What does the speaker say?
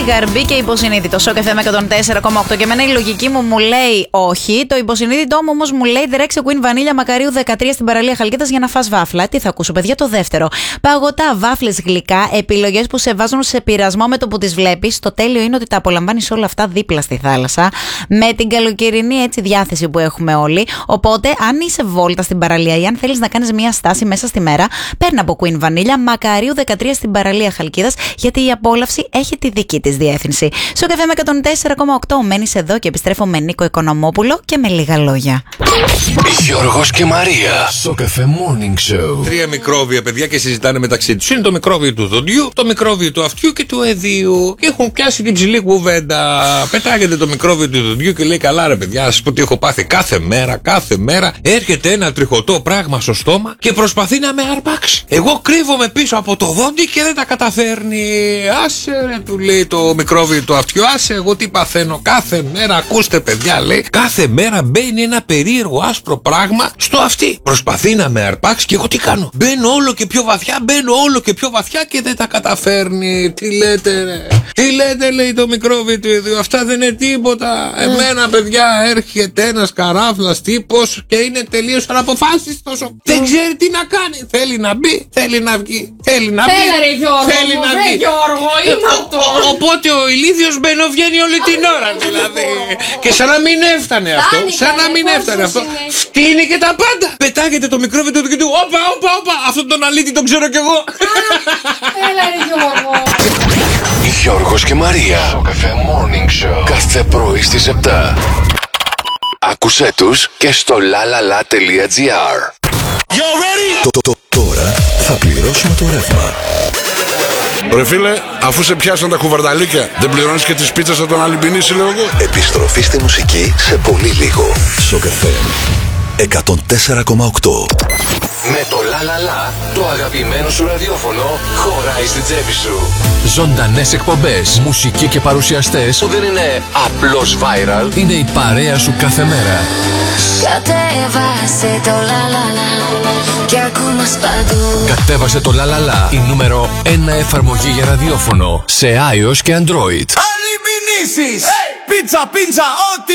Γαρμπή και υποσυνείδητο. Σοκ FM 104,8. Και εμένα η λογική μου λέει όχι. Το υποσυνείδητό μου όμως μου λέει διρέξε Queen Vanilla Μακαρίου 13 στην παραλία Χαλκίδας για να φας βάφλα. Τι θα ακούσω, παιδιά, το δεύτερο. Παγωτά, βάφλες, γλυκά, επιλογές που σε βάζουν σε πειρασμό με το που τις βλέπεις. Το τέλειο είναι ότι τα απολαμβάνεις όλα αυτά δίπλα στη θάλασσα. Με την καλοκαιρινή έτσι διάθεση που έχουμε όλοι. Οπότε, αν είσαι βόλτα στην παραλία ή αν θέλεις να κάνεις μια στάση μέσα στη μέρα, παίρνει από Queen Vanilla Μακαρίου 13 στην παραλία Χαλκίδας, γιατί η απόλαυση έχει τη δική της διεύθυνση. Στο καφέ με 104,8 μένεις εδώ και επιστρέφω με Νίκο Οικονομόπουλο και με λίγα λόγια. Γιώργος και Μαρία. Στο καφέ Morning Show. Τρία μικρόβια, παιδιά, και συζητάνε μεταξύ τους. Είναι το μικρόβιο του δοντιού, το μικρόβιο του αυτιού και του εδίου. Και έχουν πιάσει την ψηλή κουβέντα. Πετάγεται το μικρόβιο του δοντιού και λέει: καλά, ρε παιδιά, σας πω τι έχω πάθει. Κάθε μέρα έρχεται ένα τριχωτό πράγμα στο στόμα και προσπαθεί να με αρπάξει. Εγώ κρύβομαι πίσω από το δόντι και δεν τα καταφέρνει. Άσε, ρε, του λέει το μικρόβιο του αυτιού, άσε, εγώ τι παθαίνω. Κάθε μέρα, ακούστε, παιδιά, λέει, κάθε μέρα μπαίνει ένα περίεργο άσπρο πράγμα στο αυτί. Προσπαθεί να με αρπάξει και εγώ τι κάνω. Μπαίνω όλο και πιο βαθιά και δεν τα καταφέρνει. Τι λέτε, ρε? Τι λέτε, λέει το μικρόβιο του ιδίου. Αυτά δεν είναι τίποτα. Εμένα, παιδιά, έρχεται ένας καράφλας τύπος και είναι τελείως αναποφάσιστος. Δεν ξέρει τι να κάνει. Θέλει να μπει, θέλει να βγει. Θέλει να μπει. Θέλει να βγει. Οπότε ο ηλίθιος μπαινοβγαίνει όλη την ώρα, δηλαδή. Και σαν να μην έφτανε αυτό. Φτύνει και τα πάντα. Πετάγεται το μικρόβιο του και του. Όπα. Αυτόν τον αλήτη τον ξέρω κι εγώ. Έλα, ρε Γιώργο. Γιώργος και Μαρία. Στο καφέ Morning Show. Κάθε πρωί στις 7. Άκουσέ τους και στο lalala.gr. Τώρα θα πληρώσουμε το ρεύμα. Ρε φίλε, αφού σε πιάσαν τα κουβαρνταλίκια, δεν πληρώνεις και τις πίτσες από τον Αλυμπινίση, λέω εγώ. Επιστροφή στη μουσική σε πολύ λίγο. Στο καφέ 104,8. Με το λαλαλά, το αγαπημένο σου ραδιόφωνο χωράει στην τσέπη σου. Ζωντανές εκπομπές, μουσική και παρουσιαστές Που δεν είναι απλώς viral. είναι η παρέα σου κάθε μέρα. Κατέβασε το λαλαλά και ακού μας παντού. Κατέβασε το λαλαλά, η νούμερο 1 εφαρμογή για ραδιόφωνο σε iOS και Android. Αλυμπινίσεις! Πίτσα, ό,τι